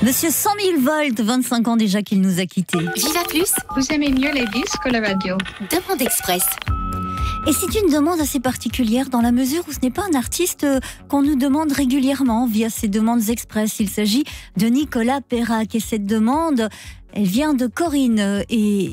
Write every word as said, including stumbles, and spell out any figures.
Monsieur cent mille volts, vingt-cinq ans déjà qu'il nous a quittés. Viva Plus, Vous aimez mieux les disques ou la radio? demande express. Et c'est une demande assez particulière dans la mesure où ce n'est pas un artiste euh, qu'on nous demande régulièrement via ces demandes express. Il s'agit de Nicolas Perrac et cette demande, elle vient de Corinne et